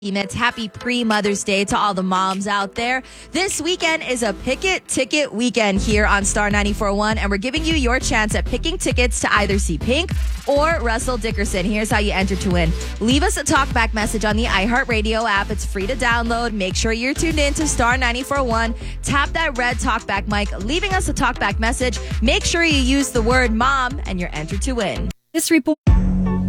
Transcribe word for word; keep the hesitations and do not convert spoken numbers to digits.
It's happy pre-Mother's Day to all the moms out there. This weekend is a Pick It Ticket weekend here on Star ninety-four point one, and we're giving you your chance at picking tickets to either see Pink or Russell Dickerson. Here's how you enter to win. Leave us a talkback message on the iHeartRadio app. It's free to download. Make sure you're tuned in to Star ninety-four point one. Tap that red talkback mic, leaving us a talkback message. Make sure you use the word mom, and you're entered to win. This report...